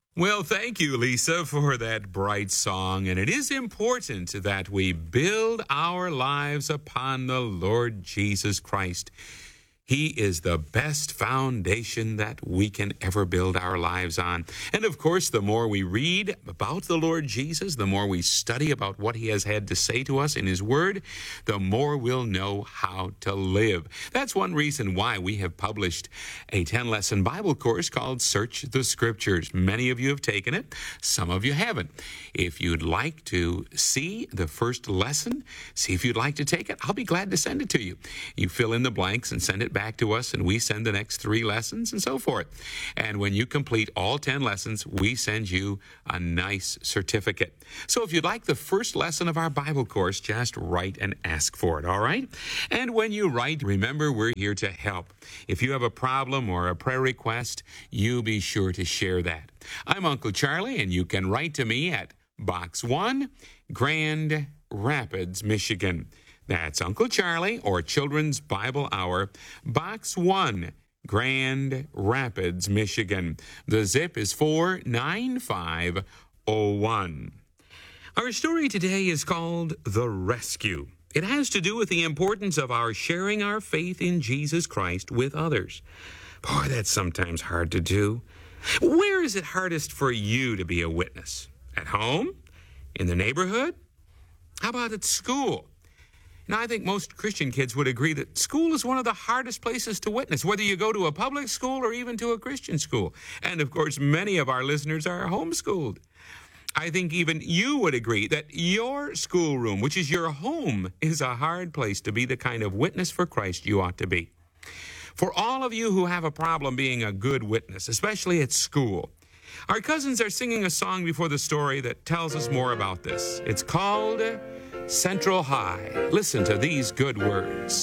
Well, thank you, Lisa, for that bright song. And it is important that we build our lives upon the Lord Jesus Christ. He is the best foundation that we can ever build our lives on. And of course, the more we read about the Lord Jesus, the more we study about what he has had to say to us in his word, the more we'll know how to live. That's one reason why we have published a 10-lesson Bible course called Search the Scriptures. Many of you have taken it. Some of you haven't. If you'd like to see the first lesson, see if you'd like to take it, I'll be glad to send it to you. You fill in the blanks and send it back to us, and we send the next 3 lessons and so forth. And when you complete all 10 lessons, we send you a nice certificate. So if you'd like the first lesson of our Bible course, just write and ask for it, all right? And when you write, remember, we're here to help. If you have a problem or a prayer request, you be sure to share that. I'm Uncle Charlie, and you can write to me at Box 1, Grand Rapids, Michigan. That's Uncle Charlie, or Children's Bible Hour, Box 1, Grand Rapids, Michigan. The zip is 49501. Our story today is called The Rescue. It has to do with the importance of our sharing our faith in Jesus Christ with others. Boy, that's sometimes hard to do. Where is it hardest for you to be a witness? At home? In the neighborhood? How about at school? Now, I think most Christian kids would agree that school is one of the hardest places to witness, whether you go to a public school or even to a Christian school. And, of course, many of our listeners are homeschooled. I think even you would agree that your schoolroom, which is your home, is a hard place to be the kind of witness for Christ you ought to be. For all of you who have a problem being a good witness, especially at school, our cousins are singing a song before the story that tells us more about this. It's called Central High. Listen to these good words.